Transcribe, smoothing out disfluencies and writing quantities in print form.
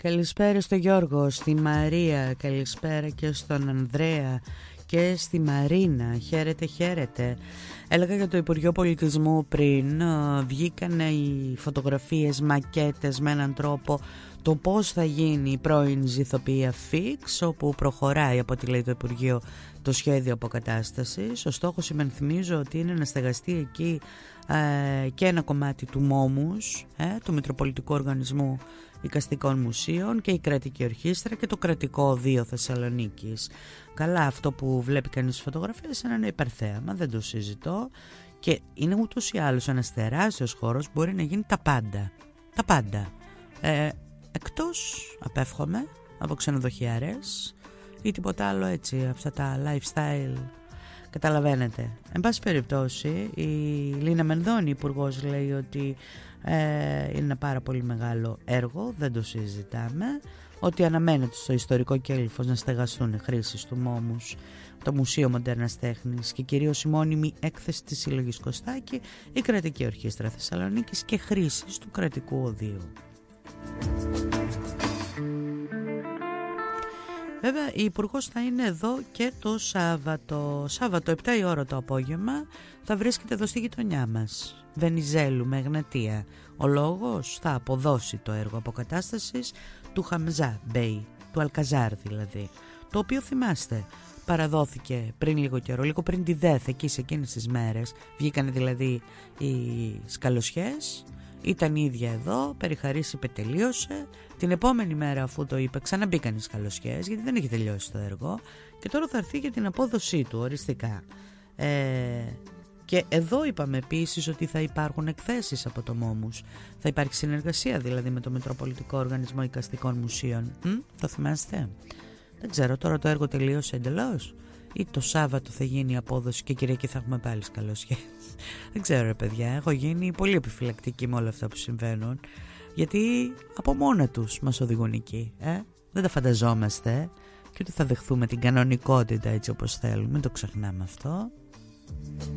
Καλησπέρα στο Γιώργο, στη Μαρία, καλησπέρα και στον Ανδρέα και στη Μαρίνα. Χαίρετε, χαίρετε. Έλεγα για το Υπουργείο Πολιτισμού πριν, βγήκαν οι φωτογραφίες, μακέτες με έναν τρόπο το πώς θα γίνει η πρώην ζυθοποιία Φίξ, όπου προχωράει από ό,τι λέει το Υπουργείο το σχέδιο αποκατάστασης. Ο στόχος, υπενθυμίζω, ότι είναι να στεγαστεί εκεί και ένα κομμάτι του ΜΟΜΟΥΣ, του Μητροπολιτικού Οργανισμού Εικαστικών Μουσείων, και η Κρατική Ορχήστρα και το Κρατικό Οδείο Θεσσαλονίκης. Καλά, αυτό που βλέπει κανείς στις φωτογραφίες είναι ένα υπερθέαμα, δεν το συζητώ, και είναι ούτως ή άλλως ένας τεράστιος χώρος που μπορεί να γίνει τα πάντα. Τα πάντα. Εκτός, απέφχομαι, από ξενοδοχιάρες ή τίποτα άλλο έτσι, αυτά τα lifestyle. Καταλαβαίνετε. Εν πάση περιπτώσει, η Λίνα Μενδώνη, υπουργός, λέει ότι είναι ένα πάρα πολύ μεγάλο έργο, δεν το συζητάμε, ότι αναμένεται στο ιστορικό Κέλυφος να στεγαστούν χρήσεις του ΜΟΜΟΥΣ, το Μουσείο Μοντέρνας Τέχνης και κυρίως η μόνιμη έκθεση της Συλλογής Κωστάκη, η Κρατική Ορχήστρα Θεσσαλονίκης και χρήσεις του Κρατικού Οδείου. Βέβαια, η Υπουργός θα είναι εδώ και το Σάββατο. Σάββατο 7 η ώρα το απόγευμα θα βρίσκεται εδώ στη γειτονιά μας, Βενιζέλου με Εγνατία. Ο λόγος, θα αποδώσει το έργο αποκατάστασης του Χαμζά Μπέι, του Αλκαζάρ δηλαδή, το οποίο, θυμάστε, παραδόθηκε πριν λίγο καιρό, λίγο πριν τη ΔΕΘ, εκεί σε εκείνες τις μέρες. Βγήκανε δηλαδή οι σκαλοσιές. Ήταν η ίδια εδώ, περιχαρήσει, πετελείωσε. Την επόμενη μέρα, αφού το είπε, ξαναμπήκαν οι σκαλοσιές, γιατί δεν έχει τελειώσει το έργο, και τώρα θα έρθει για την απόδοσή του οριστικά. Και εδώ είπαμε επίσης ότι θα υπάρχουν εκθέσεις από το ΜΟΜΟΥΣ. Θα υπάρχει συνεργασία δηλαδή με το Μητροπολιτικό Οργανισμό Εικαστικών Μουσείων. Το θυμάστε? Δεν ξέρω, τώρα το έργο τελείωσε εντελώς, ή το Σάββατο θα γίνει η απόδοση και Κυριακή θα έχουμε πάλι σκαλοσιές? Δεν ξέρω, ρε παιδιά, έχω γίνει πολύ επιφυλακτική με όλα αυτά που συμβαίνουν, γιατί από μόνα τους μας οδηγούν εκεί. Δεν τα φανταζόμαστε και ότι θα δεχθούμε την κανονικότητα έτσι όπως θέλουμε, μην το ξεχνάμε αυτό.